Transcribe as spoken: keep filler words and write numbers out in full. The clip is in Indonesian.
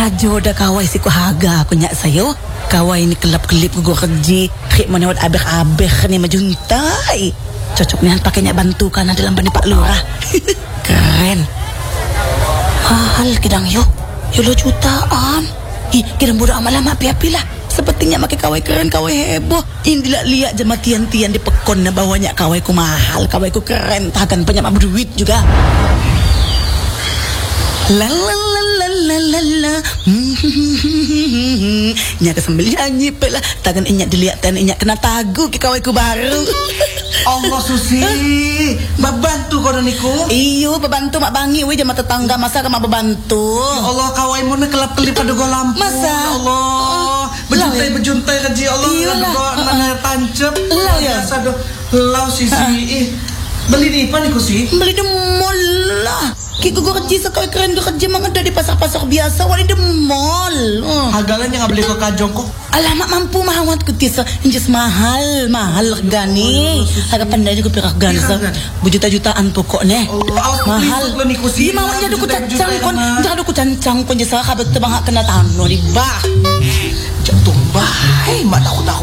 Ajo dah kawai si ku haga aku nyak sayo. Kawai ni kelap-kelip ku kerji. Rik menewat abeh-abeh ni majuntai. Cocok ni pakai nyak bantu kan dalam bani Pak Lurah. Keren. Mahal kidang yo. Yo lo jutaan. Ih, kidang budak amal-amal api-api lah. Sepertinya makai kawai keren, kawai heboh. Indilah lihat jema tian-tian di pekon na bawanya kawai ku mahal, kawai ku keren, takkan banyak berduit juga. La la la la la la la. Nyak sambil nyanyi pelah, takkan inyak dilihat dan inyak kena tagu ke kawai ku baru. Allah Susi, babantu kau niku. Iyo, babantu mak bangi we jema tetangga masa mak babantu. Ya Allah kawai mun kelap-kelip pada go lampu. Masa ya Allah. Bejuntai bejuntai kerja Allah go mana tancep. Lau ya. Biasa do. Lau Sisi. Beli di apa niku sih? Beli di mall lah. Kiko gue kerja sekali keren gue kerja mang ada di pasar-pasar biasa wali di mall. Uh. Hagalan yang beli ke kajong kok. Alamak mampu mahawat ku tisa injes mahal mahal regani. Harga pandai juga pirah gani sa. Berjuta-jutaan pokoknya. Mahal. Di mau jadi ku cancang kon, jadi ku cancang kon jasa kabeh tebang kena tano di bah. Jantung bah. Hei, mak tahu tahu